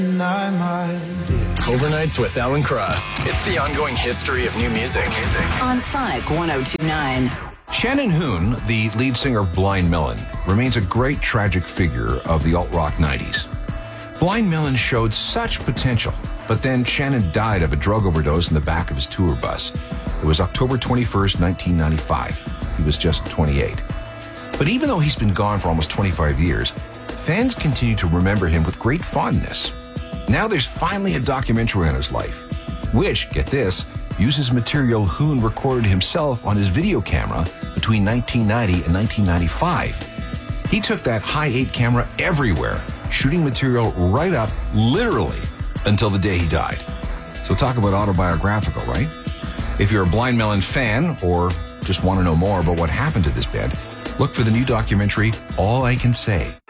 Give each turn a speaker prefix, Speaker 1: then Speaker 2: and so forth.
Speaker 1: Overnights with Alan Cross. It's the ongoing history of new music.
Speaker 2: On Sonic 102.9.
Speaker 3: Shannon Hoon, the lead singer of Blind Melon, remains a great tragic figure of the alt-rock 90s. Blind Melon showed such potential, but then Shannon died of a drug overdose in the back of his tour bus. It was October 21st, 1995. He was just 28. But even though he's been gone for almost 25 years, fans continue to remember him with great fondness. Now there's finally a documentary on his life, which, get this, uses material Hoon recorded himself on his video camera between 1990 and 1995. He took that Hi8 camera everywhere, shooting material right up, literally, until the day he died. So talk about autobiographical, right? If you're a Blind Melon fan or just want to know more about what happened to this band, look for the new documentary, All I Can Say.